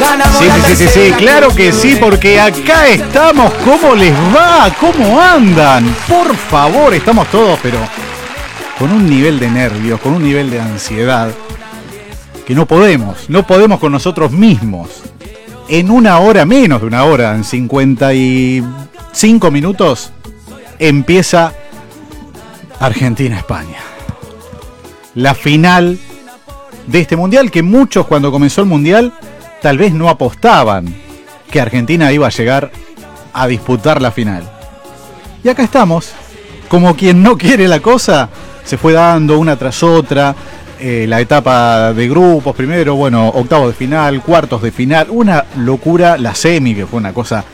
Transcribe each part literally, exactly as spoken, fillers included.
Sí, sí, sí, sí, sí, claro que sí, porque acá estamos. ¿Cómo les va? ¿Cómo andan? Por favor, estamos todos, pero con un nivel de nervios, con un nivel de ansiedad, que no podemos, no podemos con nosotros mismos. En una hora, menos de una hora, en cincuenta y cinco minutos, empieza Argentina-España. La final de este mundial, que muchos cuando comenzó el mundial tal vez no apostaban que Argentina iba a llegar a disputar la final. Y acá estamos, como quien no quiere la cosa, se fue dando una tras otra, eh, la etapa de grupos primero, bueno, octavos de final, cuartos de final, una locura, la semi, que fue una cosa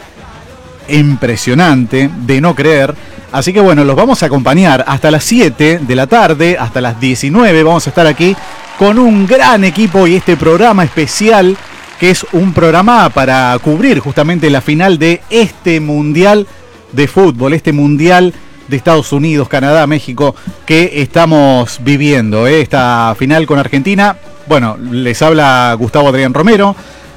impresionante, de no creer. Así que bueno, los vamos a acompañar hasta las siete de la tarde, hasta las diecinueve, vamos a estar aquí con un gran equipo y este programa especial, que es un programa para cubrir justamente la final de este Mundial de Fútbol, este Mundial de Estados Unidos, Canadá, México, que estamos viviendo, ¿eh? Esta final con Argentina. Bueno, les habla Gustavo Adrián Romero,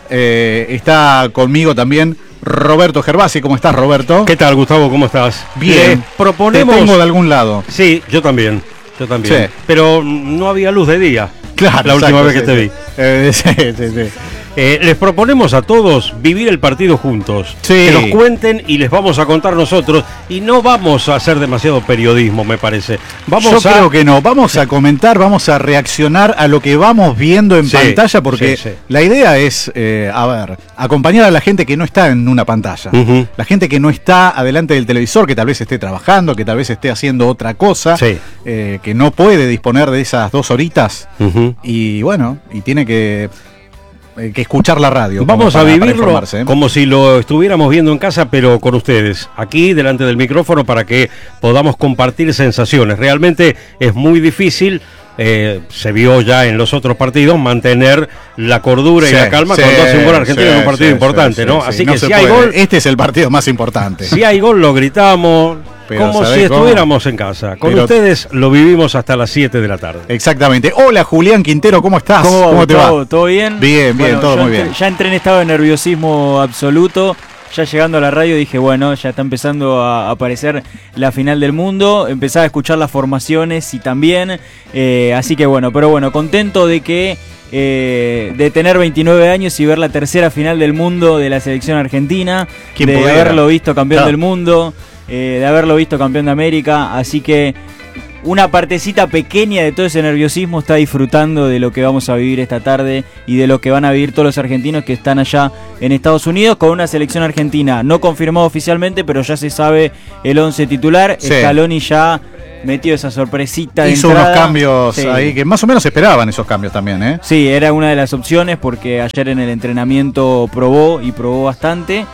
eh, está conmigo también Roberto Gervasi. ¿Cómo estás, Roberto? ¿Qué tal, Gustavo? ¿Cómo estás? Bien. Eh, proponemos... Te tengo de algún lado. Sí, yo también, yo también. Sí. Pero no había luz de día. Claro, la última exacto, vez que sí, te sí. vi. Eh, sí, sí, sí. Eh, les proponemos a todos vivir el partido juntos. Sí. Que nos cuenten y les vamos a contar nosotros. Y no vamos a hacer demasiado periodismo, me parece. Vamos Yo a... creo que no. Vamos a comentar, vamos a reaccionar a lo que vamos viendo en Sí, pantalla, porque sí, sí. la idea es, eh, a ver, acompañar a la gente que no está en una pantalla. Uh-huh. La gente que no está adelante del televisor, que tal vez esté trabajando, que tal vez esté haciendo otra cosa, Sí. eh, que no puede disponer de esas dos horitas. Uh-huh. Y bueno, y tiene que... que escuchar la radio. Vamos para, a para vivirlo informarse, ¿eh? como si lo estuviéramos viendo en casa, pero con ustedes, aquí delante del micrófono, para que podamos compartir sensaciones. Realmente es muy difícil, eh, se vio ya en los otros partidos, mantener la cordura Sí, y la calma sí, cuando hace un gol Argentina sí, en un partido sí, importante, sí, ¿no? sí, Así no que se si hay puede. gol, Este es el partido más importante. si hay gol lo gritamos, Pero como si ¿sabés cómo? estuviéramos en casa. Con Pero- ustedes lo vivimos hasta las siete de la tarde. Exactamente. Hola, Julián Quintero, ¿cómo estás? ¿Cómo, va, te va? Gustavo? ¿Todo bien? Bien, bien, todo yo muy entré- bien. Ya entré en estado de nerviosismo absoluto. Ya llegando a la radio dije, bueno, ya está empezando a aparecer la final del mundo. Empezaba a escuchar las formaciones y también. Eh, así que bueno, pero bueno, contento de que eh, de tener veintinueve años y ver la tercera final del mundo de la selección argentina. ¿Quién De pudiera? haberlo visto campeón Claro. del mundo. Eh, de haberlo visto campeón de América. Así que una partecita pequeña de todo ese nerviosismo está disfrutando de lo que vamos a vivir esta tarde y de lo que van a vivir todos los argentinos que están allá en Estados Unidos, con una selección argentina no confirmada oficialmente, pero ya se sabe el once titular. Sí. Scaloni ya metió esa sorpresita de Hizo entrada. unos cambios Sí. ahí que más o menos esperaban esos cambios también, ¿eh? Sí, era una de las opciones porque ayer en el entrenamiento probó y probó bastante.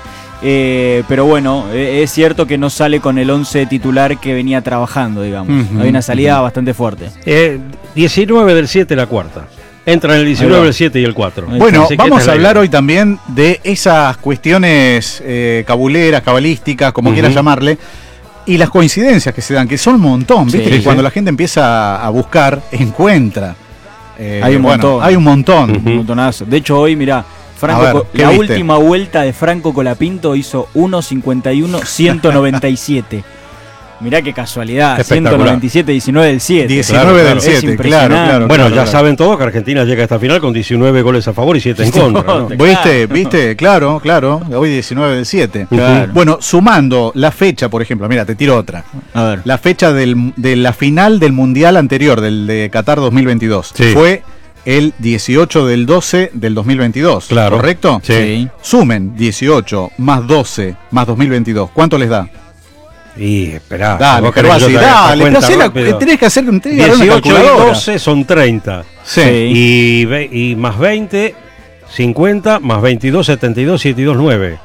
Eh, pero bueno, eh, es cierto que no sale con el once titular que venía trabajando, digamos. Ujú, Hay una salida ujú. bastante fuerte. Eh, diecinueve del siete la cuarta. Entran el Ahí diecinueve, va. el siete y el cuatro. Ahí Bueno, Así que vamos esta a es la hablar idea. hoy también de esas cuestiones eh, cabuleras, cabalísticas, como Ujú. quieras llamarle, y las coincidencias que se dan, que son un montón, ¿viste? Sí, que sí. cuando la gente empieza a buscar, encuentra. Eh, Hay un bueno, montón. Hay un montón. Ujú. Un montonazo. De hecho, hoy, mirá, Franco, A ver, Co- ¿qué la viste? última vuelta de Franco Colapinto hizo uno cincuenta y uno ciento noventa y siete. Mirá qué casualidad, Espectacular. ciento noventa y siete, diecinueve del siete. diecinueve Claro, del claro. siete, Es claro, impresionante. claro. Bueno, claro, ya claro. saben todos que Argentina llega a esta final con diecinueve goles a favor y siete en contra, ¿no? Claro. ¿Viste? ¿Viste? Claro, claro. Hoy diecinueve del siete. Claro. Bueno, sumando la fecha, por ejemplo, mira, te tiro otra. A ver. La fecha del, de la final del Mundial anterior, del de Qatar dos mil veintidós, Sí. fue el dieciocho del doce del dos mil veintidós, Claro. ¿correcto? Sí. Sumen dieciocho más doce más dos mil veintidós. ¿Cuánto les da? Y esperá. Dale, vos querés que Gervasi, yo te haga esta dale, cuenta hacé la- rápido. tenés que hacer tenés que agarrar una dieciocho y calculadora. doce son treinta. Sí. Sí. Y, ve- y más veinte, cincuenta, más veintidós, setenta y dos, setenta y dos, nueve.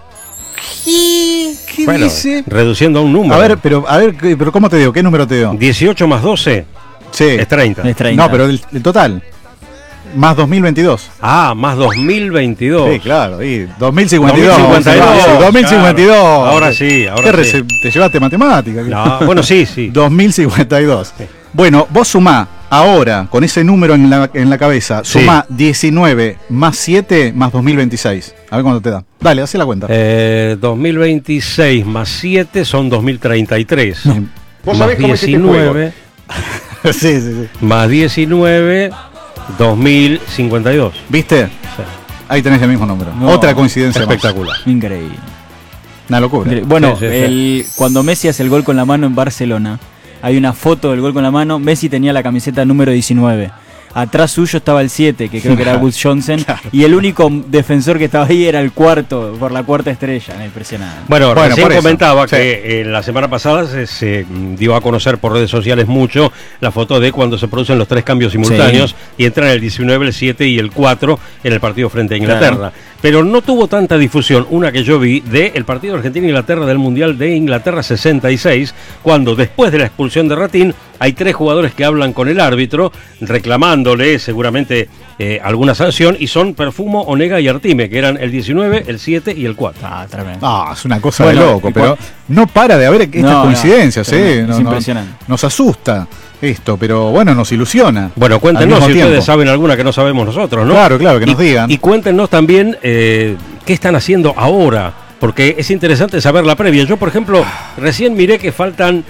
¿Y qué Bueno, dice? reduciendo a un número. A ver, pero a ver, ¿qué- pero ¿cómo te digo? ¿Qué número te dio? dieciocho más doce Sí. es treinta. Es treinta. No, pero el, el total. Más dos mil veintidós. Ah, más dos mil veintidós. Sí, claro, y dos mil cincuenta y dos. dos mil cincuenta y dos, Sí, dos mil cincuenta y dos. claro. Ahora sí, ahora ¿Qué sí. rece- ¿Te llevaste matemática? No, bueno, sí, sí. dos mil cincuenta y dos. Sí. Bueno, vos sumá ahora, con ese número en la, en la cabeza, Sí. suma diecinueve más siete más dos mil veintiséis. A ver cuánto te da. Dale, hace la cuenta. Eh, dos mil veintiséis más siete son dos mil treinta y tres. No. ¿Vos Más sabés cómo es este juego? diecinueve, sí, sí, sí. más diecinueve, dos mil cincuenta y dos. ¿Viste? Sí. Ahí tenés el mismo número. No. Otra coincidencia más. Espectacular. Increíble. Una locura. Increíble. Bueno, Sí, sí, sí. el, cuando Messi hace el gol con la mano en Barcelona, hay una foto del gol con la mano. Messi tenía la camiseta número diecinueve. Atrás suyo estaba el siete, que creo que era Gus Johnson. Y el único defensor que estaba ahí era el cuarto, por la cuarta estrella. Impresionante. Bueno, Bueno, recién por eso. comentaba Sí. que eh, la semana pasada se, se mm, dio a conocer por redes sociales mucho la foto de cuando se producen los tres cambios simultáneos y entran el diecinueve, el siete y el cuatro en el partido frente a Inglaterra. Claro. Pero no tuvo tanta difusión una que yo vi del partido Argentina-Inglaterra del Mundial de Inglaterra sesenta y seis, cuando después de la expulsión de Ratín hay tres jugadores que hablan con el árbitro reclamándole seguramente eh, alguna sanción, y son Perfumo, Onega y Artime, que eran el diecinueve, el siete y el cuatro. Ah, tremendo. Ah, es una cosa Bueno, de loco, y pero cua- no para de haber estas No, no, coincidencias, tremendo, ¿eh? es No, no, impresionante. nos asusta esto, pero bueno, nos ilusiona. Bueno, Al cuéntenos mismo si ustedes tiempo. saben alguna que no sabemos nosotros, ¿no? Claro, claro, que nos y, digan. Y cuéntenos también eh, qué están haciendo ahora, porque es interesante saber la previa. Yo, por ejemplo, recién miré que faltan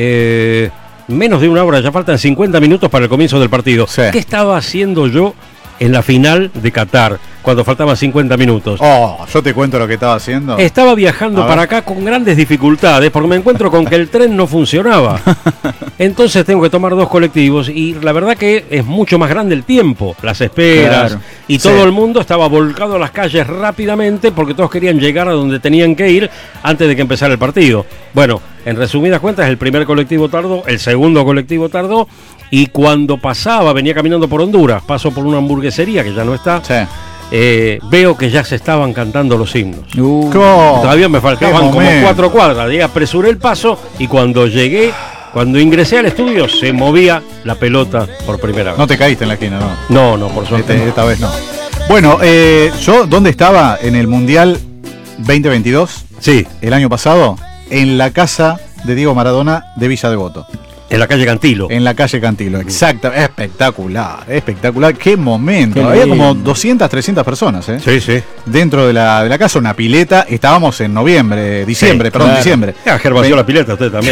eh, menos de una hora, ya faltan cincuenta minutos para el comienzo del partido. Sí. ¿Qué estaba haciendo yo en la final de Qatar, cuando faltaban cincuenta minutos? Oh, yo te cuento lo que estaba haciendo. Estaba viajando A ver. para acá con grandes dificultades porque me encuentro con que el tren no funcionaba. Entonces tengo que tomar dos colectivos y la verdad que es mucho más grande el tiempo, las esperas, Claro. y Sí. todo el mundo estaba volcado a las calles rápidamente porque todos querían llegar a donde tenían que ir antes de que empezara el partido. Bueno, en resumidas cuentas, el primer colectivo tardó, el segundo colectivo tardó, y cuando pasaba, venía caminando por Honduras, paso por una hamburguesería que ya no está, Sí. eh, veo que ya se estaban cantando los himnos. Uh, ¿Cómo? Todavía me faltaban Qué como momento. cuatro cuadras. Y apresuré el paso y cuando llegué, cuando ingresé al estudio, se movía la pelota por primera vez. No te caíste en la esquina, no. No, no, por suerte. Este- no. esta vez no. Bueno, eh, yo, ¿dónde estaba en el Mundial veinte veintidós? Sí, El año pasado, en la casa de Diego Maradona de Villa Devoto, en la calle Cantilo. en la calle Cantilo. Exacta, espectacular, espectacular. Qué momento. Qué Había lindo. como doscientas, trescientas personas, ¿eh? Sí, sí. Dentro de la, de la casa, una pileta. Estábamos en noviembre, diciembre, Sí, perdón, claro. diciembre. Ah, Ger vació Ve- la pileta, usted también.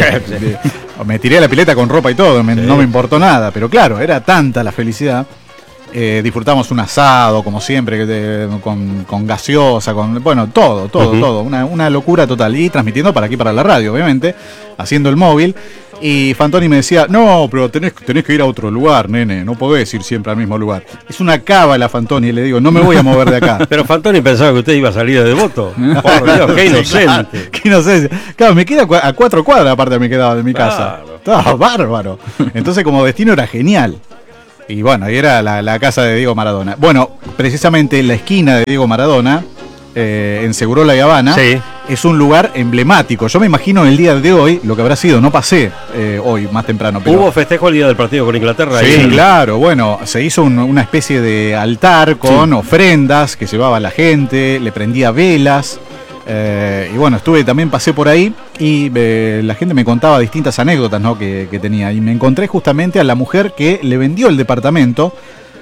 Me tiré a la pileta con ropa y todo, me- Sí. no me importó nada, pero claro, era tanta la felicidad. Eh, disfrutamos un asado, como siempre, de- con, con gaseosa, con bueno, todo, todo, Ujú. todo. Una, una locura total. Y transmitiendo para aquí, para la radio, obviamente, haciendo el móvil. Y Fantoni me decía, no, pero tenés, tenés que ir a otro lugar, nene, no podés ir siempre al mismo lugar. Es una cábala, Fantoni, y le digo, no me voy a mover de acá. Pero Fantoni pensaba que usted iba a salir de Devoto. Por Dios, qué inocente. Qué inocencia. Claro, me queda cua- a cuatro cuadras aparte me quedaba de mi casa. Claro. Estaba bárbaro. Entonces como destino era genial. Y bueno, ahí era la, la casa de Diego Maradona. Bueno, precisamente en la esquina de Diego Maradona, eh, en Segurola y Habana, Sí. es un lugar emblemático. Yo me imagino en el día de hoy lo que habrá sido. No pasé eh, hoy, más temprano. Pero Hubo festejo el día del partido con Inglaterra. Sí, ahí. claro, bueno, se hizo un- una especie de altar con ofrendas que llevaba la gente, le prendía velas, eh, y bueno, estuve, también pasé por ahí y eh, la gente me contaba distintas anécdotas, ¿no? que, que tenía, y me encontré justamente a la mujer que le vendió el departamento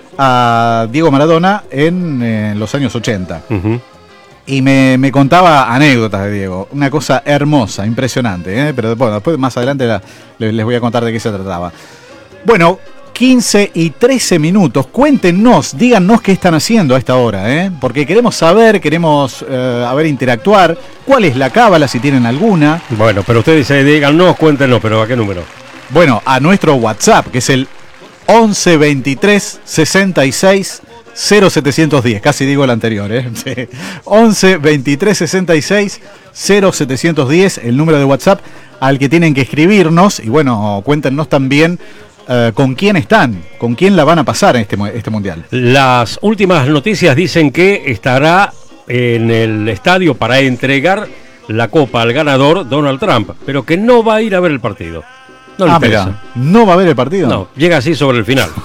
a Diego Maradona en eh, los años ochenta. Ujú. Y me, me contaba anécdotas de Diego, una cosa hermosa, impresionante, ¿eh? Pero bueno, después más adelante la- les, les voy a contar de qué se trataba. Bueno, quince y trece minutos, cuéntenos, díganos qué están haciendo a esta hora, ¿eh? Porque queremos saber, queremos eh, a ver, interactuar, cuál es la cábala, si tienen alguna. Bueno, pero usted dice, díganos, cuéntenos, pero ¿a qué número? Bueno, a nuestro WhatsApp, que es el once veintitrés sesenta y seis cero setecientos diez, casi digo el anterior, ¿eh? Sí. once veintitrés sesenta y seis cero setecientos diez, el número de WhatsApp al que tienen que escribirnos, y bueno, cuéntenos también eh, con quién están, con quién la van a pasar en este, mu- este mundial. Las últimas noticias dicen que estará en el estadio para entregar la copa al ganador, Donald Trump, pero que no va a ir a ver el partido. No le Ah, interesa. mira, ¿no va a haber el partido? No, llega así sobre el final.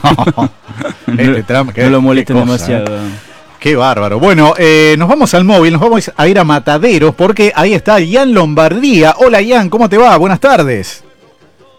Este Trump, qué- no lo qué molesten cosa, demasiado. ¿eh? Qué bárbaro. Bueno, eh, nos vamos al móvil, nos vamos a ir a Mataderos porque ahí está Ian Lombardía. Hola Ian, ¿cómo te va? Buenas tardes.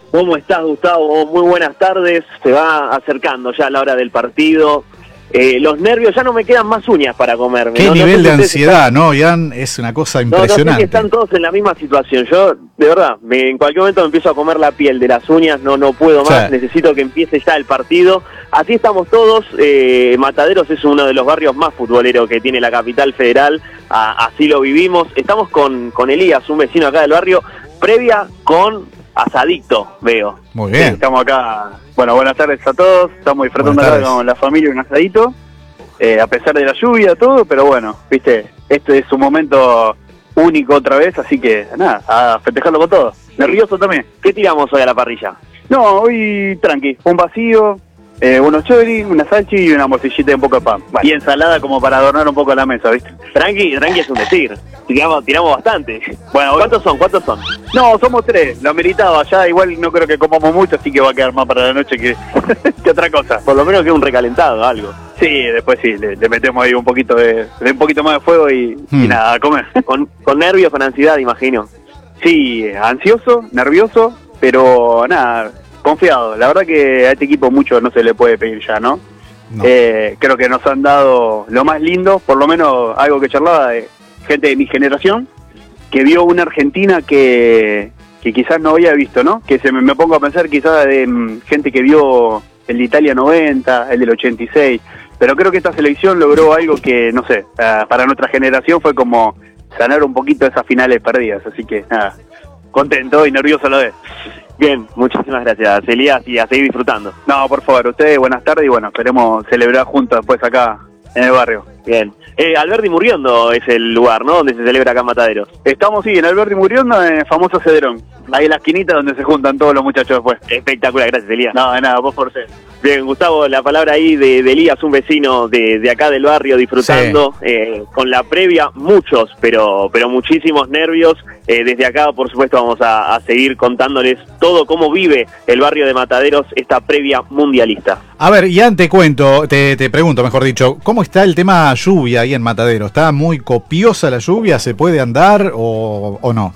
¿Cómo estás, Gustavo? Muy buenas tardes. Se va acercando ya la hora del partido. Eh, los nervios, ya no me quedan más uñas para comerme. Qué ¿no? nivel no sé de si ansiedad, están... ¿no, Ian? Es una cosa No, no sé impresionante. si están todos en la misma situación. Yo, de verdad, me, en cualquier momento me empiezo a comer la piel de las uñas, no no puedo más, Sí. Necesito que empiece ya el partido. Así estamos todos. eh, Mataderos es uno de los barrios más futboleros que tiene la capital federal, a, así lo vivimos. Estamos con, con Elías, un vecino acá del barrio, previa con asadito, veo. Muy Sí, bien. estamos acá. Bueno, buenas tardes a todos. Estamos disfrutando Buenas acá tardes. con la familia un asadito. Eh, a pesar de la lluvia, todo, pero bueno, viste, este es un momento único otra vez, así que nada, a festejarlo con todo. Nervioso también. ¿Qué tiramos hoy a la parrilla? No, hoy tranqui, un vacío, eh, unos choris, una salchi y una morcillita de un poco de pan. Bueno. Y ensalada como para adornar un poco la mesa, ¿viste? Tranqui, tranqui es un decir. Tiramos, tiramos bastante. Bueno, ¿Cuántos son? ¿Cuántos son? No, somos tres, lo meritaba ya, igual no creo que comamos mucho, así que va a quedar más para la noche que, que otra cosa. Por lo menos que un recalentado, algo. Sí, después sí, le, le metemos ahí un poquito de, de un poquito más de fuego y, Hmm. y nada, a comer. Con, con nervios, con ansiedad, imagino. Sí, ansioso, nervioso, pero nada, confiado. La verdad que a este equipo mucho no se le puede pedir ya, ¿no? No. Eh, creo que nos han dado lo más lindo, por lo menos algo que charlaba de gente de mi generación, que vio una Argentina que, que quizás no había visto, ¿no? Que se me, me pongo a pensar quizás de mm, gente que vio el de Italia noventa, el del ochenta y seis, pero creo que esta selección logró algo que, no sé, uh, para nuestra generación fue como sanar un poquito esas finales perdidas, así que nada, contento y nervioso a la vez. Bien, muchísimas gracias, Elías, y a seguir disfrutando. No, por favor, ustedes buenas tardes y bueno, esperemos celebrar juntos después acá en el barrio. Bien. Eh, Alberdi Murriondo es el lugar, ¿no? Donde se celebra acá en Mataderos. Estamos, sí, en Alberti Murriondo, en el famoso Cedrón. Ahí en la esquinita donde se juntan todos los muchachos después. Espectacular, gracias, Elías. No, de nada, vos por ser. Bien, Gustavo, la palabra ahí de, de Elías, un vecino de, de acá del barrio, disfrutando eh, con la previa, muchos, pero pero muchísimos nervios. Eh, desde acá, por supuesto, vamos a, a seguir contándoles todo cómo vive el barrio de Mataderos esta previa mundialista. A ver, Ian, te cuento, te, te pregunto, mejor dicho, ¿cómo está el tema lluvia ahí en Matadero? ¿Está muy copiosa la lluvia? ¿Se puede andar o, o no?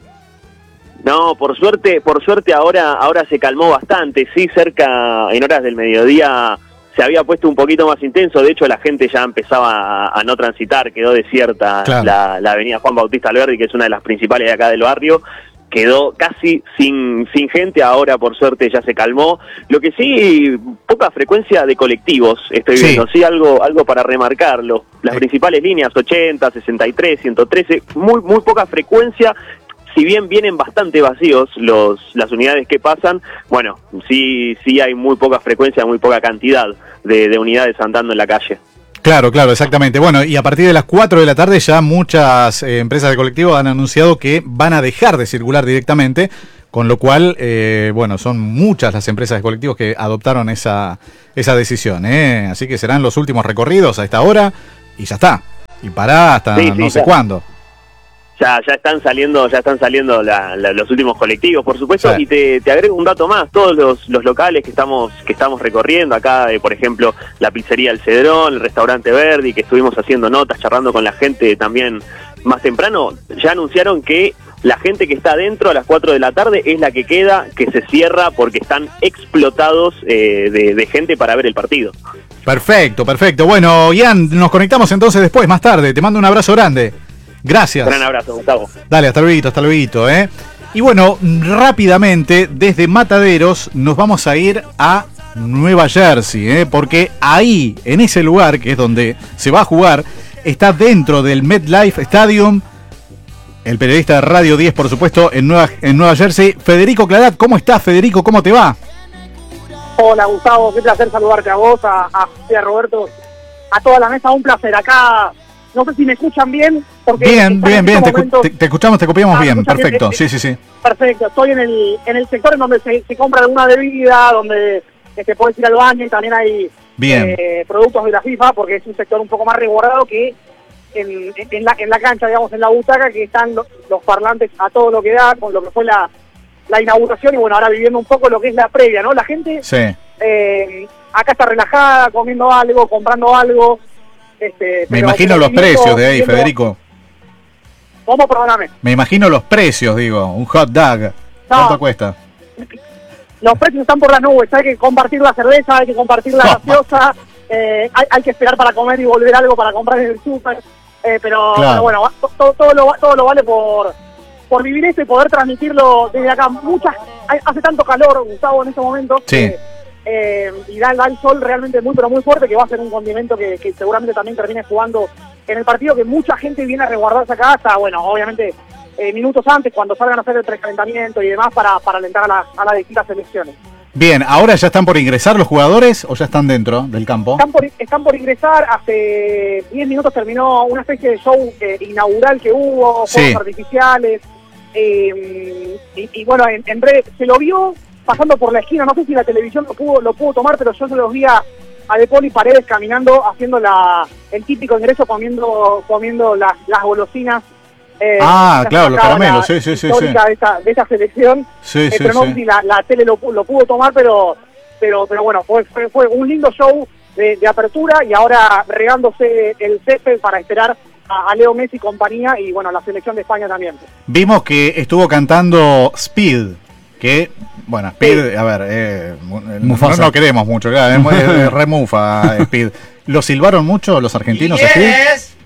No, por suerte, por suerte ahora, ahora se calmó bastante, sí, cerca, en horas del mediodía se había puesto un poquito más intenso, de hecho la gente ya empezaba a, a no transitar, quedó desierta Claro. la, la avenida Juan Bautista Alberdi, que es una de las principales de acá del barrio, quedó casi sin, sin gente, ahora por suerte ya se calmó. Lo que sí, poca frecuencia de colectivos estoy Sí. viendo, sí, algo, algo para remarcarlo. Las Eh. principales líneas, ochenta, sesenta y tres, ciento trece, muy, muy poca frecuencia. Si bien vienen bastante vacíos los las unidades que pasan, bueno, sí sí hay muy poca frecuencia, muy poca cantidad de, de unidades andando en la calle. Claro, claro, exactamente. Bueno, y a partir de las cuatro de la tarde ya muchas eh, empresas de colectivos han anunciado que van a dejar de circular directamente, con lo cual, eh, bueno, son muchas las empresas de colectivos que adoptaron esa, esa decisión, ¿eh? Así que serán los últimos recorridos a esta hora y ya está. Y pará hasta Sí, no sí, sé ya. cuándo. Ya ya están saliendo ya están saliendo la, la, los últimos colectivos, por supuesto, Sí. y te, te agrego un dato más, todos los, los locales que estamos que estamos recorriendo acá, eh, por ejemplo, la pizzería El Cedrón, el restaurante Verdi, que estuvimos haciendo notas, charlando con la gente también más temprano, ya anunciaron que la gente que está adentro a las cuatro de la tarde es la que queda, que se cierra porque están explotados eh, de, de gente para ver el partido. Perfecto, perfecto. Bueno, Ian, nos conectamos entonces después, más tarde. Te mando un abrazo grande. Gracias. Gran abrazo, Gustavo. Dale, hasta luego, hasta luego, ¿eh? Y bueno, rápidamente, desde Mataderos nos vamos a ir a Nueva Jersey, ¿eh? Porque ahí, en ese lugar, que es donde se va a jugar, está dentro del MetLife Stadium, el periodista de Radio diez, por supuesto, en Nueva, en Nueva Jersey, Federico Clarat. ¿Cómo estás, Federico? ¿Cómo te va? Hola Gustavo, qué placer saludarte a vos, a, a, a Roberto, a toda la mesa, un placer. Acá, no sé si me escuchan bien. Porque Bien, bien, bien, te, momentos... te, te escuchamos, te copiamos ah, bien, bien. perfecto, Bien. sí, sí, sí. Perfecto, estoy en el en el sector en donde se, se compra alguna bebida, donde este, puedes ir al baño y también hay Bien. eh, productos de la FIFA, porque es un sector un poco más resguardado que en, en, la, en la cancha, digamos, en la butaca, que están los, los parlantes a todo lo que da, con lo que fue la, la inauguración y bueno, ahora viviendo un poco lo que es la previa, ¿no? La gente Sí. eh, acá está relajada, comiendo algo, comprando algo. Este, Me pero- imagino pero los viendo- precios de ahí, viendo- Federico. ¿Cómo? Perdóname. Me imagino los precios, digo, un hot dog. ¿Cuánto No. cuesta? los precios están por las nubes, hay que compartir la cerveza, hay que compartir la gaseosa, eh, hay, hay que esperar para comer y volver algo para comprar en el súper, eh, pero, Claro. pero bueno, todo, todo, lo, todo lo vale por, por vivir esto y poder transmitirlo desde acá. Muchas, hay- hace tanto calor, Gustavo, en estos momentos, Sí. que, eh, y da, da el sol realmente muy, pero muy fuerte, que va a ser un condimento que, que seguramente también termine jugando en el partido, que mucha gente viene a resguardarse acá hasta, bueno, obviamente, eh, minutos antes, cuando salgan a hacer el precalentamiento y demás, para, para alentar a, la- a las distintas selecciones. Bien, ¿ahora ya están por ingresar los jugadores o ya están dentro del campo? Están por, están por ingresar, hace diez minutos terminó una especie de show eh, inaugural que hubo, Sí. fuegos artificiales, eh, y, y bueno, en, en breve se lo vio pasando por la esquina, no sé si la televisión lo pudo lo pudo tomar, pero yo se los vi a, a De Paul y Paredes caminando, haciendo la el típico ingreso, comiendo comiendo las, las golosinas. eh, Ah, la claro, los sacada, caramelos, la sí, sí, sí, histórica sí. De, esta, de esta selección. Sí, Eh, sí, pero no sí. sé si la, la tele lo, pu- lo pudo tomar, pero pero pero bueno, fue fue, fue un lindo show de, de apertura, y ahora regándose el césped para esperar a, a Leo Messi y compañía, y bueno, la selección de España también. Vimos que estuvo cantando Speed, que, bueno, Speed, a ver, eh, no, Mufasa. no queremos mucho, claro, es, muy- es re mufa Speed. ¿Lo silbaron mucho los argentinos a Speed?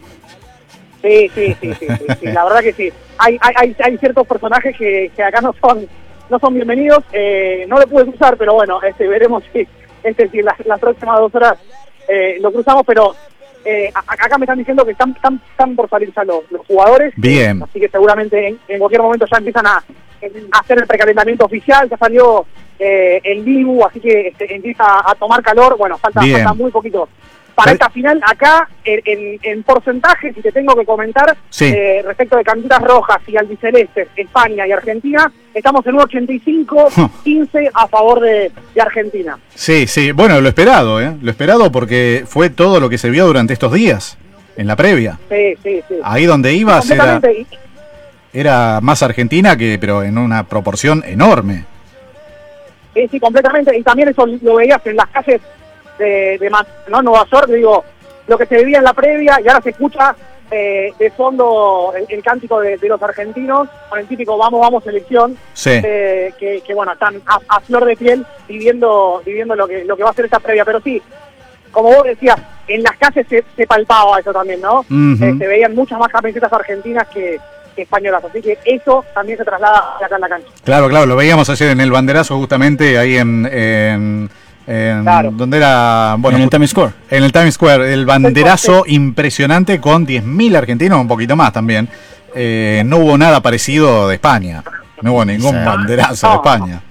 Sí, sí, sí, sí, sí, sí, la verdad que sí. Hay hay, hay, hay ciertos personajes que, que acá no son no son bienvenidos, eh, no lo pude cruzar, pero bueno, este veremos si este si las, las próximas dos horas eh, lo cruzamos, pero eh, a- acá me están diciendo que están, están, están por salir ya los, los jugadores. Bien. Así que seguramente en, en cualquier momento ya empiezan a, a hacer el precalentamiento oficial, ya salió eh, el Dibu, así que este, empieza a tomar calor. Bueno, falta, Bien. falta muy poquito para esta final. Acá, en, en, en porcentaje, si te tengo que comentar, Sí. eh, respecto de camisetas rojas y albicelestes, España y Argentina, estamos en un ochenta y cinco quince a favor de, de Argentina. Sí, sí, bueno, lo esperado, ¿eh? Lo esperado porque fue todo lo que se vio durante estos días, en la previa. Sí, sí, sí. Ahí donde ibas era, Completamente. Y- era más Argentina, que pero en una proporción enorme. Sí, sí, completamente. Y también eso lo veías en las calles de, de Ma- ¿no? Nueva York, digo, lo que se vivía en la previa, y ahora se escucha eh, de fondo el, el cántico de, de los argentinos, con el típico vamos, vamos, selección, Sí. eh, que, que, bueno, están a, a flor de piel viviendo, viviendo lo que lo que va a ser esta previa. Pero sí, como vos decías, en las calles se, se palpaba eso también, ¿no? Ujú. Eh, se veían muchas más camisetas argentinas que, que españolas, así que eso también se traslada acá en la cancha. Claro, claro, lo veíamos ayer en el banderazo justamente ahí en... en, en- Claro. donde era... Bueno, en el ju- Times Square. en el Times Square, el banderazo impresionante con diez mil argentinos, un poquito más también. Eh, no hubo nada parecido de España. No hubo ningún Sí. banderazo de No. España.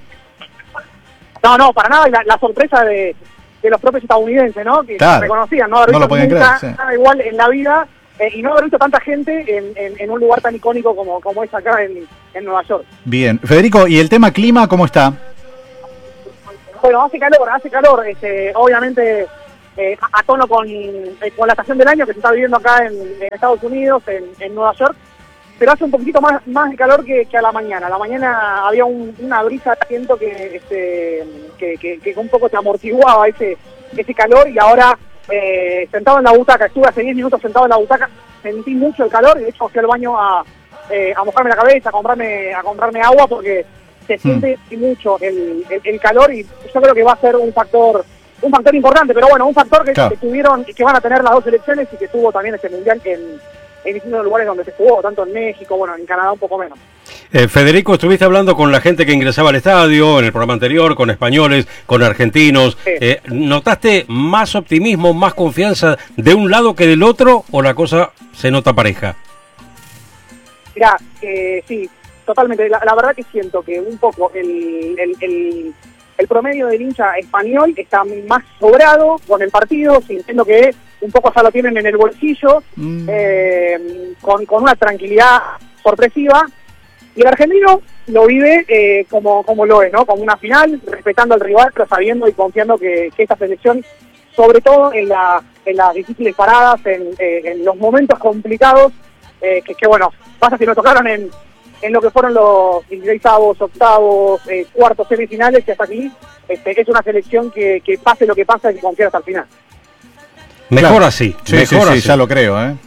No, no, para nada, y la, la sorpresa de, de los propios estadounidenses, ¿no? Que Claro. reconocían no haber No lo visto podían nunca creer, sí. nada igual en la vida, eh, y no haber visto tanta gente en, en, en un lugar tan icónico como, como es acá en, en Nueva York. Bien. Federico, ¿y el tema clima cómo está? Bueno, hace calor, hace calor, este, obviamente eh, a, a tono con, eh, con la estación del año que se está viviendo acá en, en Estados Unidos, en, en Nueva York, pero hace un poquito más, más de calor que, que a la mañana. A la mañana había un- una brisa de viento que, este, que, que, que un poco te amortiguaba ese, ese calor, y ahora eh, sentado en la butaca, estuve hace diez minutos sentado en la butaca, sentí mucho el calor, y de hecho fui al baño a, eh, a mojarme la cabeza, a comprarme, a comprarme agua, porque se siente mucho el, el, el calor, y yo creo que va a ser un factor un factor importante, pero bueno, un factor que, Claro. que tuvieron y que van a tener las dos selecciones, y que tuvo también este mundial en, en distintos lugares donde se jugó, tanto en México, bueno, en Canadá un poco menos. Eh, Federico, estuviste hablando con la gente que ingresaba al estadio en el programa anterior, con españoles, con argentinos. Sí. Eh, ¿Notaste más optimismo, más confianza de un lado que del otro, o la cosa se nota pareja? Mirá, eh, sí, totalmente. La, la verdad que siento que un poco el, el, el, el promedio del hincha español está más sobrado con el partido, sintiendo que un poco ya lo tienen en el bolsillo, Mm. eh, con, con una tranquilidad sorpresiva. Y el argentino lo vive eh, como, como lo es, ¿no? Como una final, respetando al rival, pero sabiendo y confiando que, que esta selección, sobre todo en, la, en las difíciles paradas, en, eh, en los momentos complicados, eh, que, que bueno, pasa si nos tocaron en, en lo que fueron los dieciseisavos, octavos, eh, cuartos, semifinales, y hasta aquí, este, es una selección que, que pase lo que pase, hay que confiar hasta el final. Mejor Claro. así, Sí, mejor sí, sí, así. ya lo creo, ¿eh?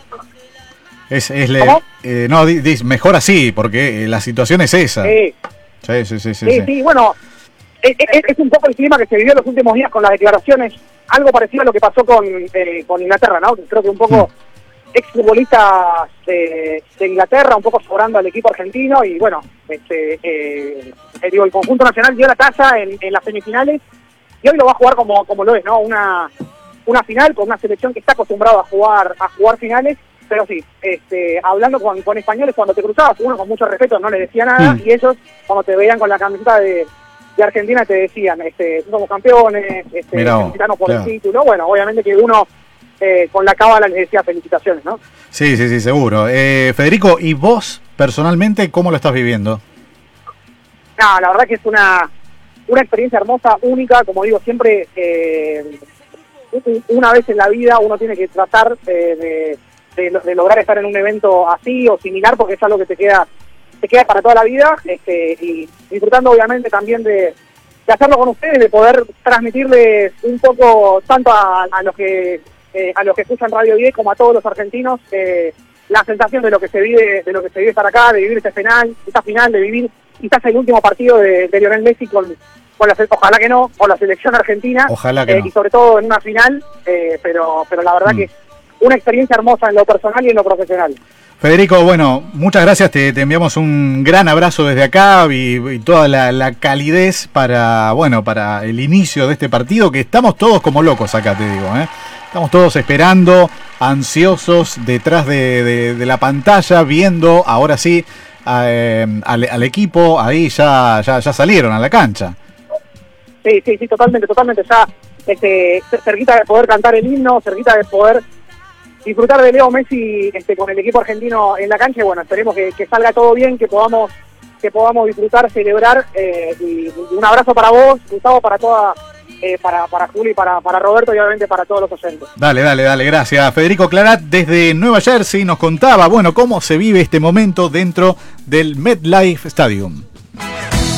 Es, es le- ¿Cómo? eh, no, di- di- mejor así, porque eh, la situación es esa. Sí. Sí, sí, sí, sí. Sí, sí. sí, bueno, es, es, es un poco el clima que se vivió en los últimos días con las declaraciones, algo parecido a lo que pasó con, eh, con Inglaterra, ¿no? Creo que un poco mm. exfutbolistas de, de Inglaterra, un poco sobrando al equipo argentino, y bueno, este, eh, eh, digo, el conjunto nacional dio la talla en, en las semifinales, y hoy lo va a jugar como, como lo es, ¿no? Una, una final con una selección que está acostumbrada a jugar, a jugar finales. Pero sí, este, hablando con, con españoles, cuando te cruzabas, uno con mucho respeto no le decía nada, mm. y ellos, cuando te veían con la camiseta de, de Argentina, te decían, este, somos campeones, este, felicitanos por claro. el título. Bueno, obviamente que uno eh, con la cábala les decía felicitaciones, ¿no? Sí, sí, sí, seguro. Eh, Federico, ¿y vos, personalmente, cómo lo estás viviendo? No, la verdad que es una, una experiencia hermosa, única, como digo, siempre, eh, una vez en la vida uno tiene que tratar eh, de... De, de lograr estar en un evento así o similar, porque es algo que te queda te queda para toda la vida, este, y disfrutando obviamente también de, de hacerlo con ustedes, de poder transmitirles un poco tanto a, a los que eh, a los que escuchan Radio diez como a todos los argentinos eh, la sensación de lo que se vive de lo que se vive estar acá, de vivir esta final, esta final, de vivir quizás el último partido de, de Lionel Messi con, con la, ojalá que no, con la selección argentina, ojalá que eh, no. y sobre todo en una final, eh, pero pero la verdad mm. que una experiencia hermosa en lo personal y en lo profesional. Federico, bueno, muchas gracias, te, te enviamos un gran abrazo desde acá y, y toda la, la calidez para, bueno, para el inicio de este partido, que estamos todos como locos acá, te digo, ¿eh? Estamos todos esperando, ansiosos, detrás de, de, de la pantalla, viendo, ahora sí, eh, al, al equipo, ahí ya, ya, ya salieron a la cancha. Sí, sí, sí, totalmente, totalmente, ya este, cerquita de poder cantar el himno, cerquita de poder disfrutar de Leo Messi este, con el equipo argentino en la cancha, y bueno, esperemos que, que salga todo bien, que podamos que podamos disfrutar, celebrar, eh, y, y un abrazo para vos, Gustavo, para toda, eh, para, para Juli, para, para Roberto y obviamente para todos los oyentes. Dale, dale, dale, gracias. Federico Clarat desde Nueva Jersey nos contaba, bueno, cómo se vive este momento dentro del MetLife Stadium.